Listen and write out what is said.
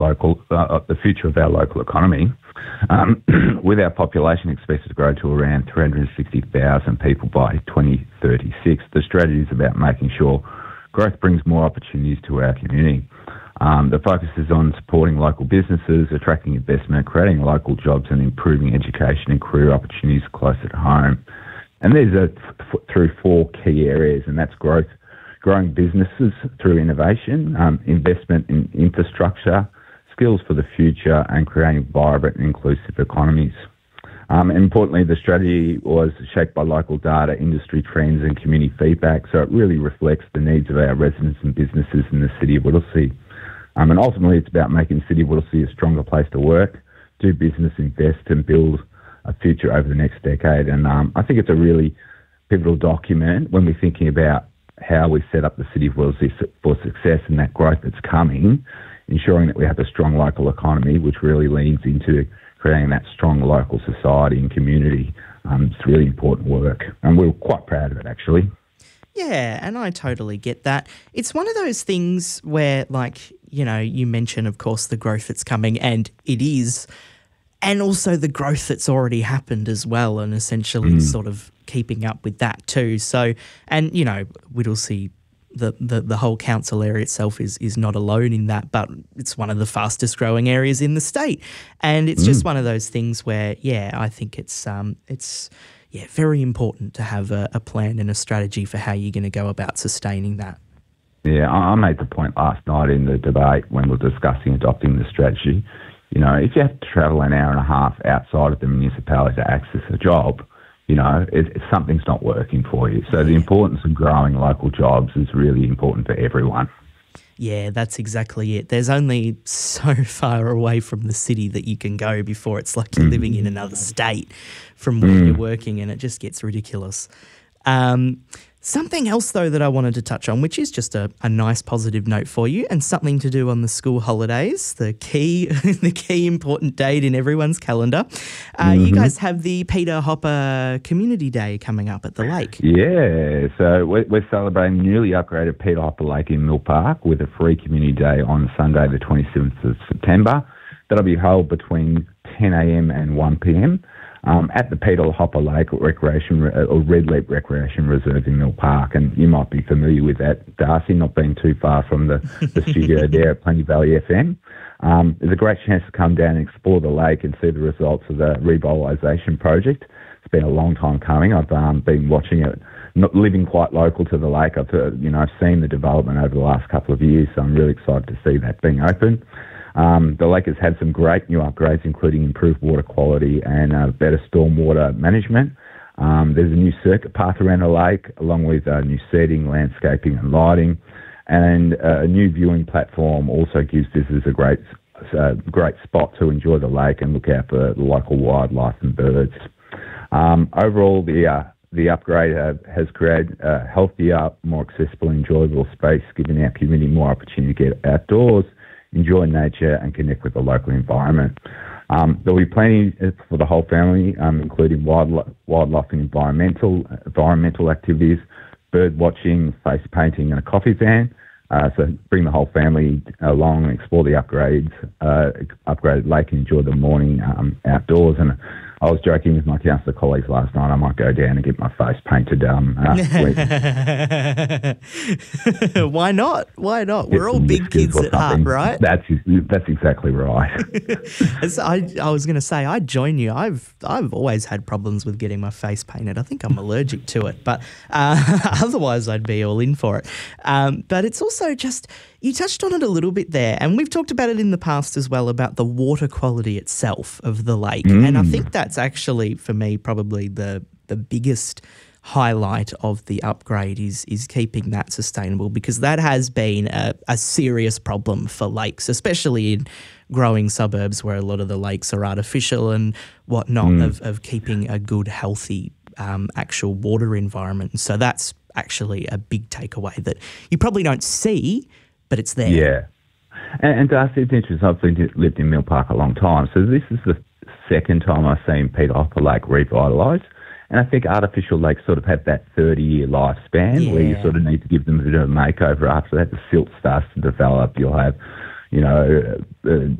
the future of our local economy. With our population expected to grow to around 360,000 people by 2036, the strategy is about making sure growth brings more opportunities to our community. The focus is on supporting local businesses, attracting investment, creating local jobs and improving education and career opportunities closer to home. And these are through four key areas, and that's growing businesses through innovation, investment in infrastructure, skills for the future, and creating vibrant and inclusive economies. Importantly, the strategy was shaped by local data, industry trends and community feedback, so it really reflects the needs of our residents and businesses in the City of Whittlesea. And ultimately, it's about making the City of Whittlesea a stronger place to work, do business, invest and build a future over the next decade. And I think it's a really pivotal document when we're thinking about how we set up the City of Whittlesea for success and that growth that's coming, ensuring that we have a strong local economy, which really leans into creating that strong local society and community. It's really important work, and we're quite proud of it, actually. Yeah, and I totally get that. It's one of those things where, like, you know, you mention, of course, the growth that's coming, and it is, and also the growth that's already happened as well, and essentially sort of keeping up with that too. So, and, you know, Whittlesea, the whole council area itself is not alone in that, but it's one of the fastest growing areas in the state. And it's just one of those things where, yeah, I think it's very important to have a plan and a strategy for how you're going to go about sustaining that. Yeah, I made the point last night in the debate when we were discussing adopting the strategy. You know, if you have to travel an hour and a half outside of the municipality to access a job, you know, something's not working for you. So the importance of growing local jobs is really important for everyone. Yeah, that's exactly it. There's only so far away from the city that you can go before it's like you're living in another state from where you're working, and it just gets ridiculous. Something else, though, that I wanted to touch on, which is just a nice positive note for you and something to do on the school holidays, the key important date in everyone's calendar. You guys have the Peter Hopper Community Day coming up at the lake. Yeah, so we're celebrating newly upgraded Peter Hopper Lake in Mill Park with a free community day on Sunday the 27th of September. That'll be held between 10 a.m. and 1 p.m. At the Peter Hopper Lake Red Leap Recreation Reserve in Mill Park, and you might be familiar with that, Darcy, not being too far from the studio there at Plenty Valley FM. There's a great chance to come down and explore the lake and see the results of the revitalisation project. It's been a long time coming. I've been watching it, not living quite local to the lake. I've seen the development over the last couple of years, so I'm really excited to see that being open. The lake has had some great new upgrades, including improved water quality and better stormwater management. There's a new circuit path around the lake, along with new seating, landscaping and lighting. And a new viewing platform also gives visitors a great spot to enjoy the lake and look out for the local wildlife and birds. Overall, the upgrade has created a healthier, more accessible, enjoyable space, giving our community more opportunity to get outdoors, enjoy nature and connect with the local environment. There'll be plenty for the whole family, including wildlife and environmental activities, bird watching, face painting and a coffee van. So bring the whole family along and explore the upgraded lake and enjoy the morning outdoors. And I was joking with my councillor colleagues last night, I might go down and get my face painted. Why not? Why not? We're all big kids at heart, right? That's exactly right. I was going to say, I'd join you. I've always had problems with getting my face painted. I think I'm allergic to it, but otherwise I'd be all in for it. But it's also just, you touched on it a little bit there, and we've talked about it in the past as well, about the water quality itself of the lake. And I think that's actually, for me, probably the biggest highlight of the upgrade is keeping that sustainable, because that has been a serious problem for lakes, especially in growing suburbs where a lot of the lakes are artificial and whatnot, of keeping a good, healthy actual water environment. So that's actually a big takeaway that you probably don't see, but it's there. Yeah. And Darcy, it's interesting. I've lived in Mill Park a long time, so this is the second time I've seen Peter Hopper Lake revitalised. And I think artificial lakes sort of have that 30-year lifespan where you sort of need to give them a bit of a makeover. After that, the silt starts to develop. You'll have, you know,